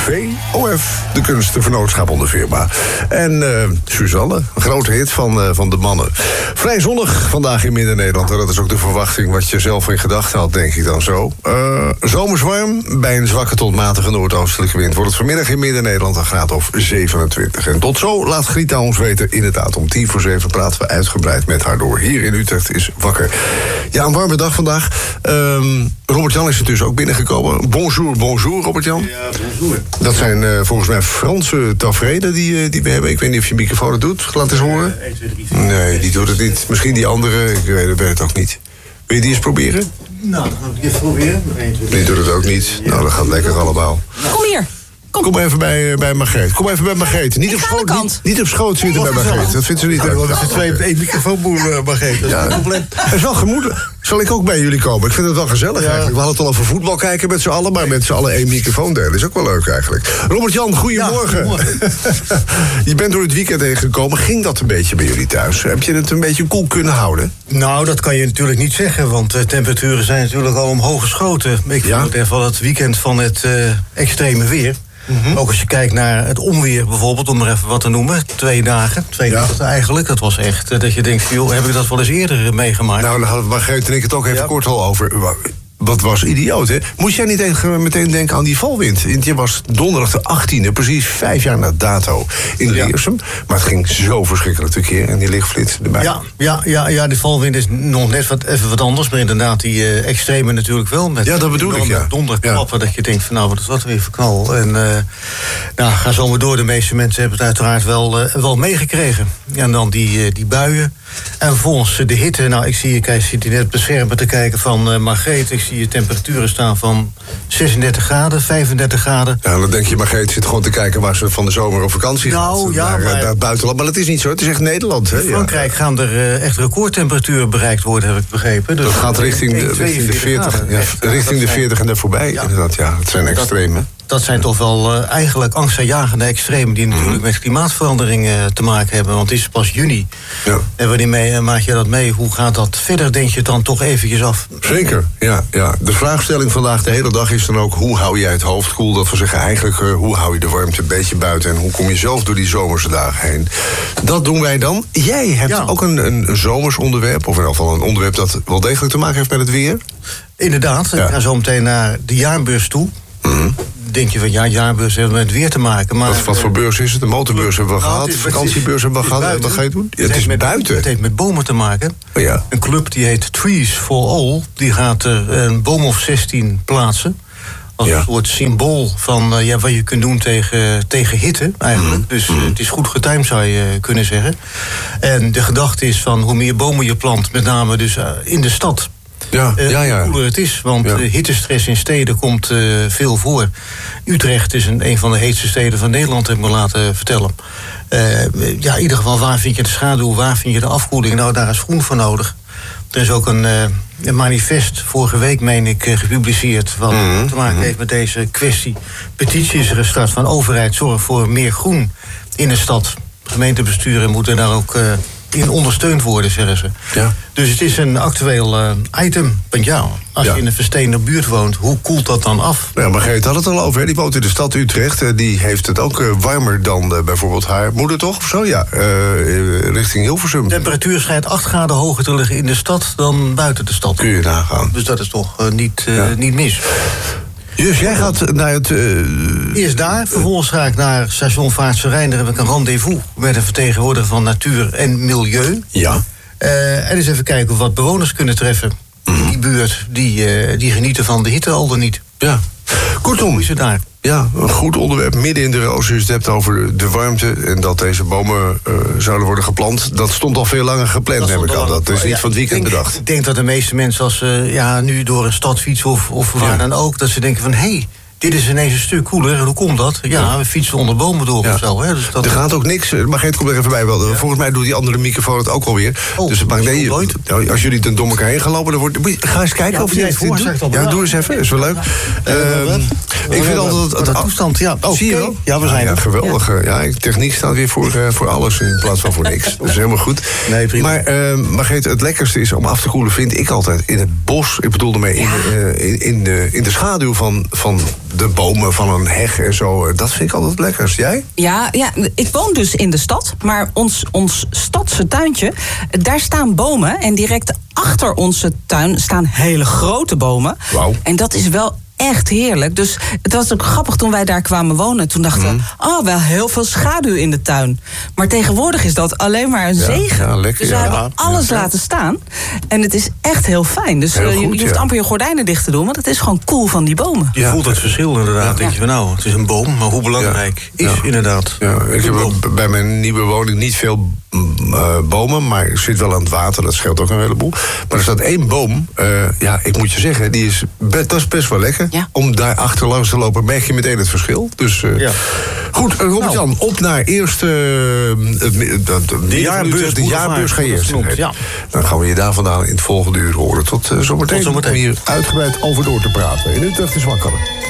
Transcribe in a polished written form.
VOF, de kunstenvernootschap onder firma. En Suzanne, een grote hit van de mannen. Vrij zonnig vandaag in Midden-Nederland. En dat is ook de verwachting wat je zelf in gedachten had, denk ik dan zo. Zomers warm, bij een zwakke tot matige noordoostelijke wind wordt het vanmiddag in Midden-Nederland een graad of 27. En tot zo laat Grita ons weten. Inderdaad, om 6:50 praten we uitgebreid met haar door. Hier in Utrecht is wakker. Ja, een warme dag vandaag. Robert-Jan is intussen ook binnengekomen. Bonjour, Robert-Jan. Ja, bonjour. Dat zijn volgens mij Franse tafereelen die we hebben. Ik weet niet of je microfoon het doet. Laat eens horen. 1, 2, 3, 4. Nee, die doet het niet. Misschien die andere. Ik weet het ook niet. Wil je die eens proberen? Nou, dan gaan we het even proberen. 1, 2, 3. Die doet het ook niet. Nou, dat gaat lekker allemaal. Kom hier. Kom even bij Margreet. Kom even bij Margreet. Niet op schoot zitten bij Margreet. Dat vindt ze niet leuk. Dat is 2 op 1 microfoonboel, Margreet. Dat is geen probleem. Het is wel gemoedelijk. Zal ik ook bij jullie komen? Ik vind het wel gezellig eigenlijk. We hadden het al over voetbal kijken met z'n allen, maar met z'n allen 1 microfoon delen is ook wel leuk eigenlijk. Robert-Jan, goedemorgen. Ja, je bent door het weekend heen gekomen. Ging dat een beetje bij jullie thuis? Heb je het een beetje koel kunnen houden? Nou, dat kan je natuurlijk niet zeggen, want de temperaturen zijn natuurlijk al omhoog geschoten. Ik vond het echt wel het weekend van het extreme weer. Mm-hmm. Ook als je kijkt naar het onweer bijvoorbeeld, om er even wat te noemen. 2 dagen, 2 nachten eigenlijk. Dat was echt dat je denkt, joh, heb ik dat wel eens eerder meegemaakt? Nou, daar hadden Margreet en ik het ook even kort al over. Dat was idioot, hè? Moest jij niet meteen denken aan die valwind? Want je was donderdag de 18e, precies 5 jaar na dato in Leersum. Maar het ging zo verschrikkelijk tekeer en die lichtflits erbij. Ja, de valwind is nog net even wat anders. Maar inderdaad, die extreme natuurlijk wel. Met dat bedoel ik, ja. Donderklappen, dat je denkt van nou, wat is dat weer voor knal. En ga zo maar door. De meeste mensen hebben het uiteraard wel meegekregen. En dan die buien. En vervolgens de hitte. Nou, ik zie je zit hier net op het scherm te kijken van Margreet. Ik zie je temperaturen staan van 36 graden, 35 graden. Ja, dan denk je, Margreet zit gewoon te kijken waar ze van de zomer op vakantie gaat. Naar het buitenland. Maar dat is niet zo, het is echt Nederland. Hè? In Frankrijk gaan er echt recordtemperaturen bereikt worden, heb ik begrepen. Dus dat gaat richting de 40. Richting de 40 en daar voorbij. Ja. Inderdaad, ja. Het zijn extreme. Dat zijn toch wel eigenlijk angstaanjagende extremen die natuurlijk met klimaatverandering te maken hebben. Want het is pas juni. Ja. En wanneer maak je dat mee? Hoe gaat dat verder, denk je dan toch eventjes af? Zeker, ja. De vraagstelling vandaag de hele dag is dan ook, hoe hou jij het hoofd koel? Dat we zeggen eigenlijk, hoe hou je de warmte een beetje buiten? En hoe kom je zelf door die zomerse dagen heen? Dat doen wij dan. Jij hebt ook een zomers onderwerp, of in ieder geval een onderwerp dat wel degelijk te maken heeft met het weer? Inderdaad, ik ga zo meteen naar de jaarbeurs toe. Mm-hmm. Denk je van jaarbeurs hebben met het weer te maken. Maar wat voor beurs is het? De motorbeurs hebben we gehad, de vakantiebeurs hebben we gehad. Wat ga je doen? Het is buiten. Het heeft met bomen te maken. Oh ja. Een club die heet Trees for All, die gaat er een boom of 16 plaatsen. Als een soort symbool van wat je kunt doen tegen hitte eigenlijk. Dus het is goed getimed, zou je kunnen zeggen. En de gedachte is van hoe meer bomen je plant, met name dus in de stad. Hoe koeler het is, want hittestress in steden komt veel voor. Utrecht is een van de heetste steden van Nederland, heb ik me laten vertellen. In ieder geval, waar vind je de schaduw, waar vind je de afkoeling? Nou, daar is groen voor nodig. Er is ook een manifest, vorige week meen ik, gepubliceerd, wat te maken heeft met deze kwestie. Petitie is er gestart van overheid, zorg voor meer groen in de stad. Gemeentebesturen moeten daar ook in ondersteund worden, zeggen ze. Ja. Dus het is een actueel item. Want als je in een versteende buurt woont, hoe koelt dat dan af? Ja, Margreet had het al over. Hè? Die woont in de stad Utrecht. Die heeft het ook warmer dan bijvoorbeeld haar moeder, toch? Of zo? Ja, richting Hilversum. De temperatuur schijnt 8 graden hoger te liggen in de stad dan buiten de stad. Kun je nagaan. Dus dat is toch niet mis. Dus jij gaat naar het... Eerst daar, vervolgens ga ik naar station Vaartse Rijn. Daar heb ik een rendezvous met een vertegenwoordiger van natuur en milieu. Ja. En eens even kijken wat bewoners kunnen treffen in die buurt. Die genieten van de hitte al dan niet. Ja. Kortom, is het daar? Ja, een goed onderwerp midden in de roos. Je het hebt over de warmte en dat deze bomen zouden worden geplant. Dat stond al veel langer gepland, neem ik aan. Dat is niet van het weekend bedacht. Ik denk dat de meeste mensen als ze nu door een stad fietsen of waar dan ook, dat ze denken van hé, dit is ineens een stuk koeler. Hoe komt dat? Ja, we fietsen onder bomen door of zo. Hè? Dus dat... Er gaat ook niks. Margreet komt er even bij. Wel. Ja. Volgens mij doet die andere microfoon het ook alweer. Dus als jullie dan door elkaar heen gaan lopen, dan ga eens kijken of je het doet. Ja, doe eens even. Is wel leuk. Ik vind altijd de toestand, ja. Zie je wel? Ja, we zijn er. Geweldig. Ja, techniek staat weer voor alles in plaats van voor niks. Dat is helemaal goed. Nee, prima. Maar Geet, het lekkerste is om af te koelen, vind ik altijd in het bos. Ik bedoel ermee in de schaduw van de bomen, van een heg en zo. Dat vind ik altijd het lekkerst. Jij? Ja, ik woon dus in de stad. Maar ons stadse tuintje, daar staan bomen. En direct achter onze tuin staan hele grote bomen. Wauw. En dat is wel echt heerlijk. Dus het was ook grappig toen wij daar kwamen wonen. Toen dachten we, wel heel veel schaduw in de tuin. Maar tegenwoordig is dat alleen maar een zegen. Ja, lekker, dus we hebben alles laten staan. En het is echt heel fijn. Dus heel goed, je hoeft amper je gordijnen dicht te doen. Want het is gewoon cool van die bomen. Je voelt het verschil inderdaad. Denk je van nou, het is een boom. Maar hoe belangrijk is inderdaad... Ja, ik heb bij mijn nieuwe woning niet veel bomen, maar ik zit wel aan het water, dat scheelt ook een heleboel. Maar er staat 1 boom, ik moet je zeggen, dat is best wel lekker. Ja. Om daar achter langs te lopen, merk je meteen het verschil. Dus goed, Robert-Jan, op naar eerst de jaarbeurs ga je eerst. Ja. Dan gaan we je daar vandaan in het volgende uur horen. Tot zometeen. Om hier uitgebreid over door te praten. In Utrecht is wakker.